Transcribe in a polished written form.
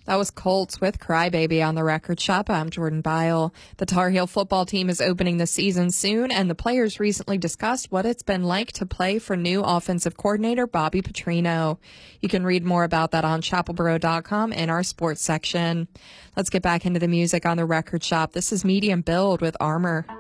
That was Colts with Crybaby on the Record Shop. I'm Jordan Byle. The Tar Heel football team is opening the season soon, and the players recently discussed what it's been like to play for new offensive coordinator Bobby Petrino. You can read more about that on chapelboro.com in our sports section. Let's get back into the music on the Record Shop. This is Medium Build with Armor.